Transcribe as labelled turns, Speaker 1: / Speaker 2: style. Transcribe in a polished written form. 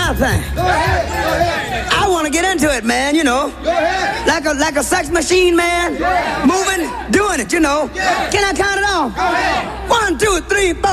Speaker 1: another thing.
Speaker 2: Go ahead.
Speaker 1: I want to get into it, man, you know.
Speaker 2: Go ahead.
Speaker 1: Like a sex machine, man. Moving, doing it, you know. Can I count it off?
Speaker 2: Go ahead.
Speaker 1: 1, 2, 3, 4.